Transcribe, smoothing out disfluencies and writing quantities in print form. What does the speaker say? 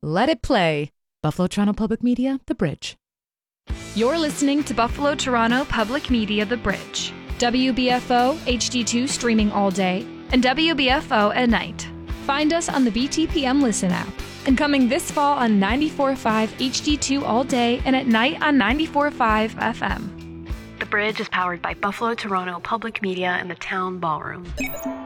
Let it play. Buffalo Toronto Public Media, The Bridge. You're listening to Buffalo Toronto Public Media, The Bridge. WBFO HD2 streaming all day and WBFO at night. Find us on the BTPM Listen app. And coming this fall on 94.5 HD2 all day and at night on 94.5 FM. The Bridge is powered by Buffalo Toronto Public Media and the Town Ballroom.